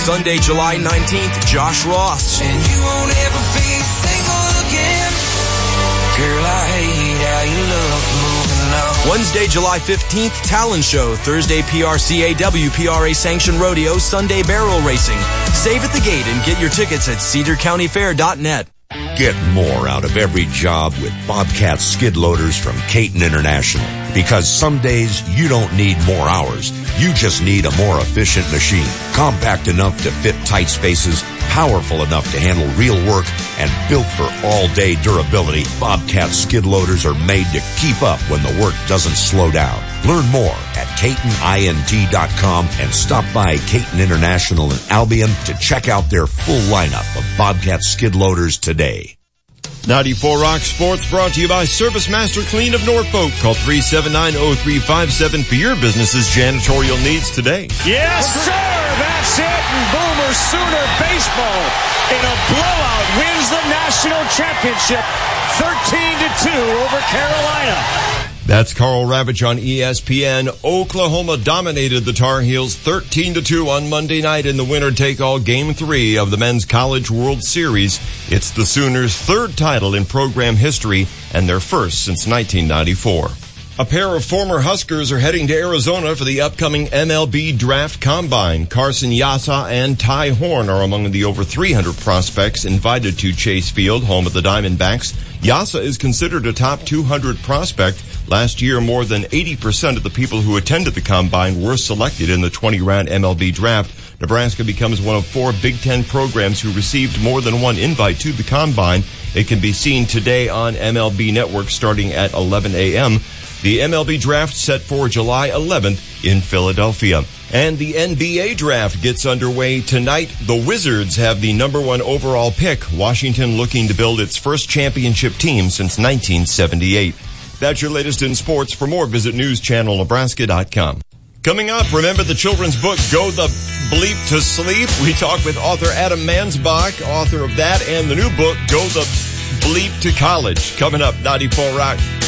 Sunday, July 19th, Josh Ross. And you won't ever be single again. Girl, I hate how you look moving on. Wednesday, July 15th, Talon Show. Thursday, PRCA WPRA Sanctioned Rodeo. Sunday, Barrel Racing. Save at the gate and get your tickets at cedarcountyfair.net. Get more out of every job with Bobcat skid loaders from Caton International. Because some days you don't need more hours. You just need a more efficient machine. Compact enough to fit tight spaces, powerful enough to handle real work, and built for all-day durability. Bobcat skid loaders are made to keep up when the work doesn't slow down. Learn more at CatonINT.com and stop by Caton International in Albion to check out their full lineup of Bobcat skid loaders today. 94 Rock Sports brought to you by Service Master Clean of Norfolk. Call 379-0357 for your business's janitorial needs today. Yes, sir! That's it! And Boomer Sooner baseball in a blowout wins the national championship 13-2 over Carolina. That's Carl Ravitch on ESPN. Oklahoma dominated the Tar Heels 13-2 on Monday night in the winner-take-all Game 3 of the Men's College World Series. It's the Sooners' third title in program history and their first since 1994. A pair of former Huskers are heading to Arizona for the upcoming MLB Draft Combine. Carson Yasa and Ty Horn are among the over 300 prospects invited to Chase Field, home of the Diamondbacks. Yasa is considered a top 200 prospect. Last year, more than 80% of the people who attended the Combine were selected in the 20-round MLB Draft. Nebraska becomes one of 4 Big Ten programs who received more than one invite to the Combine. It can be seen today on MLB Network starting at 11 a.m. The MLB Draft set for July 11th in Philadelphia. And the NBA Draft gets underway tonight. The Wizards have the number 1 overall pick. Washington looking to build its first championship team since 1978. That's your latest in sports. For more, visit newschannelnebraska.com. Coming up, remember the children's book, Go the Bleep to Sleep. We talk with author Adam Mansbach, author of that, and the new book, Go the Bleep to College. Coming up, 94 Rock.